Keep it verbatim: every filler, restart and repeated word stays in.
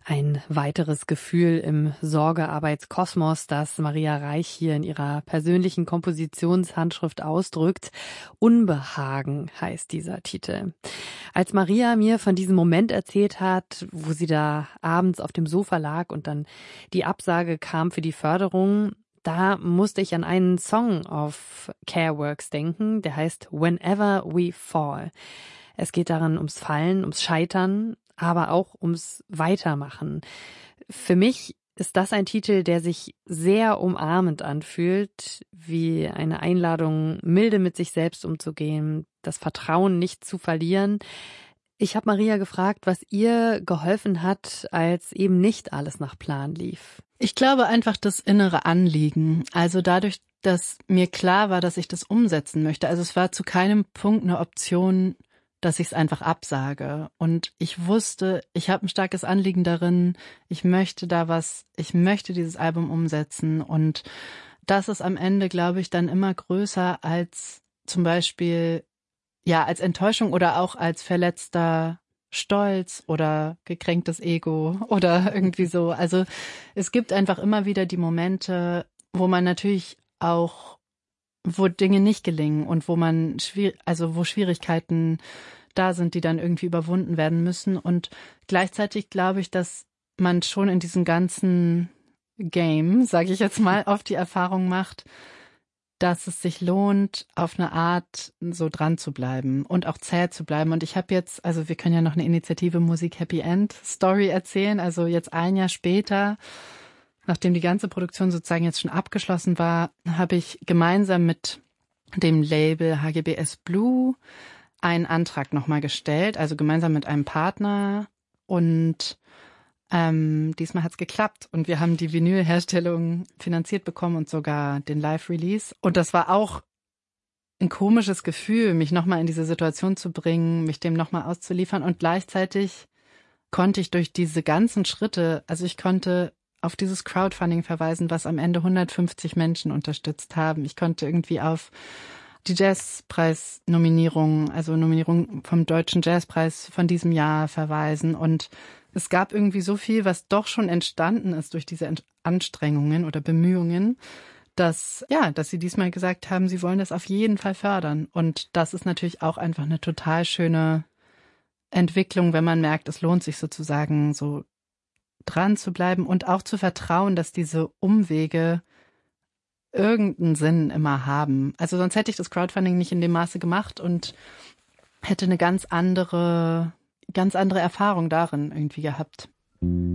Ein weiteres Gefühl im Sorgearbeitskosmos, das Maria Reich hier in ihrer persönlichen Kompositionshandschrift ausdrückt. Unbehagen heißt dieser Titel. Als Maria mir von diesem Moment erzählt hat, wo sie da abends auf dem Sofa lag und dann die Absage kam für die Förderung, da musste ich an einen Song auf Careworks denken, der heißt Whenever We Fall. Es geht darin ums Fallen, ums Scheitern, aber auch ums Weitermachen. Für mich ist das ein Titel, der sich sehr umarmend anfühlt, wie eine Einladung, milde mit sich selbst umzugehen, das Vertrauen nicht zu verlieren. Ich habe Maria gefragt, was ihr geholfen hat, als eben nicht alles nach Plan lief. Ich glaube einfach das innere Anliegen. Also dadurch, dass mir klar war, dass ich das umsetzen möchte. Also es war zu keinem Punkt eine Option, dass ich es einfach absage. Und ich wusste, ich habe ein starkes Anliegen darin, ich möchte da was, ich möchte dieses Album umsetzen. Und das ist am Ende, glaube ich, dann immer größer als zum Beispiel, ja, als Enttäuschung oder auch als verletzter Stolz oder gekränktes Ego oder irgendwie so. Also es gibt einfach immer wieder die Momente, wo man natürlich auch, wo Dinge nicht gelingen und wo man schwierig, also wo Schwierigkeiten da sind, die dann irgendwie überwunden werden müssen. Und gleichzeitig glaube ich, dass man schon in diesem ganzen Game, sage ich jetzt mal, oft die Erfahrung macht, dass es sich lohnt, auf eine Art so dran zu bleiben und auch zäh zu bleiben. Und ich habe jetzt, also wir können ja noch eine Initiative Musik Happy End Story erzählen, also jetzt ein Jahr später, nachdem die ganze Produktion sozusagen jetzt schon abgeschlossen war, habe ich gemeinsam mit dem Label H G B S Blue einen Antrag nochmal gestellt, also gemeinsam mit einem Partner. Und ähm, diesmal hat's geklappt und wir haben die Vinylherstellung finanziert bekommen und sogar den Live-Release. Und das war auch ein komisches Gefühl, mich nochmal in diese Situation zu bringen, mich dem nochmal auszuliefern. Und gleichzeitig konnte ich durch diese ganzen Schritte, also ich konnte auf dieses Crowdfunding verweisen, was am Ende hundertfünfzig Menschen unterstützt haben. Ich konnte irgendwie auf die Jazzpreis-Nominierung, also Nominierung vom Deutschen Jazzpreis von diesem Jahr verweisen. Und es gab irgendwie so viel, was doch schon entstanden ist durch diese Anstrengungen oder Bemühungen, dass, ja, dass sie diesmal gesagt haben, sie wollen das auf jeden Fall fördern. Und das ist natürlich auch einfach eine total schöne Entwicklung, wenn man merkt, es lohnt sich sozusagen so dran zu bleiben und auch zu vertrauen, dass diese Umwege irgendeinen Sinn immer haben. Also sonst hätte ich das Crowdfunding nicht in dem Maße gemacht und hätte eine ganz andere, ganz andere Erfahrung darin irgendwie gehabt.